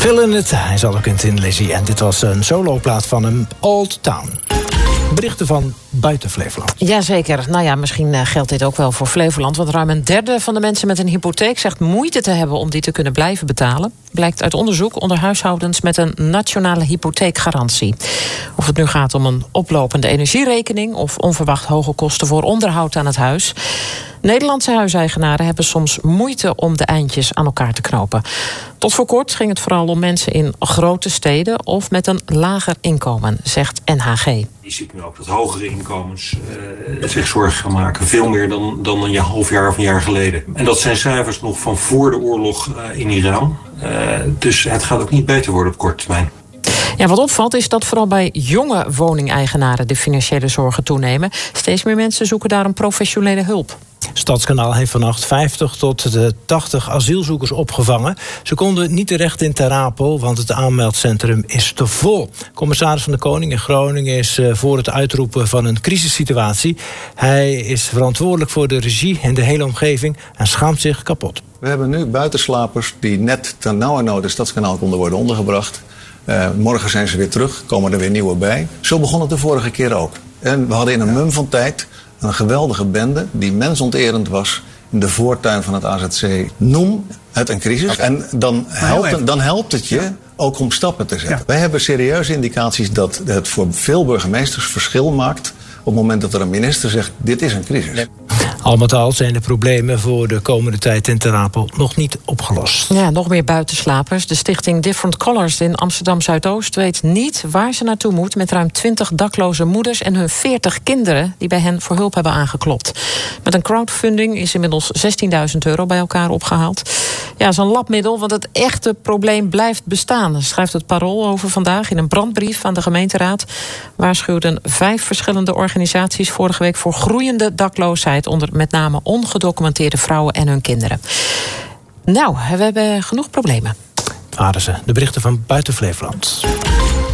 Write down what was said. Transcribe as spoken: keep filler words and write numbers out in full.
Phil in het, hij is al bekend in Lizzie. En dit was een soloplaat van hem, Old Town. Berichten van buiten Flevoland. Jazeker. Nou ja, misschien geldt dit ook wel voor Flevoland. Want ruim een derde van de mensen met een hypotheek zegt moeite te hebben om die te kunnen blijven betalen. Blijkt uit onderzoek onder huishoudens met een nationale hypotheekgarantie. Of het nu gaat om een oplopende energierekening of onverwacht hoge kosten voor onderhoud aan het huis. Nederlandse huiseigenaren hebben soms moeite om de eindjes aan elkaar te knopen. Tot voor kort ging het vooral om mensen in grote steden of met een lager inkomen, zegt N H G. Je ziet nu ook dat hogere inkomens uh, zich zorgen gaan maken. Veel meer dan, dan een half jaar of een jaar geleden. En dat zijn cijfers nog van voor de oorlog uh, in Iran. Uh, dus het gaat ook niet beter worden op korte termijn. Ja, wat opvalt is dat vooral bij jonge woningeigenaren de financiële zorgen toenemen. Steeds meer mensen zoeken daarom professionele hulp. Stadskanaal heeft vannacht vijftig tot de tachtig asielzoekers opgevangen. Ze konden niet terecht in Ter Apel, want het aanmeldcentrum is te vol. Commissaris van de Koning in Groningen is voor het uitroepen van een crisissituatie. Hij is verantwoordelijk voor de regie en de hele omgeving en schaamt zich kapot. We hebben nu buitenslapers die net ten nauwernood het Stadskanaal konden worden ondergebracht. Uh, morgen zijn ze weer terug, komen er weer nieuwe bij. Zo begon het de vorige keer ook. En we hadden in een mum van tijd een geweldige bende die mensonterend was in de voortuin van het A Z C. Noem het een crisis. Okay. En dan helpt, dan helpt het je ja. ook om stappen te zetten. Ja. Wij hebben serieuze indicaties dat het voor veel burgemeesters verschil maakt op het moment dat er een minister zegt, dit is een crisis. Nee. Al met al zijn de problemen voor de komende tijd in Ter Apel nog niet opgelost. Ja, nog meer buitenslapers. De stichting Different Colors in Amsterdam-Zuidoost weet niet waar ze naartoe moet met ruim twintig dakloze moeders en hun veertig kinderen die bij hen voor hulp hebben aangeklopt. Met een crowdfunding is inmiddels zestienduizend euro bij elkaar opgehaald. Ja, zo'n labmiddel, want het echte probleem blijft bestaan. Daar schrijft het Parool over vandaag in een brandbrief aan de gemeenteraad. Waarschuwden vijf verschillende organisaties vorige week voor groeiende dakloosheid onder met name ongedocumenteerde vrouwen en hun kinderen. Nou, we hebben genoeg problemen. Waren ze de berichten van buiten Flevoland.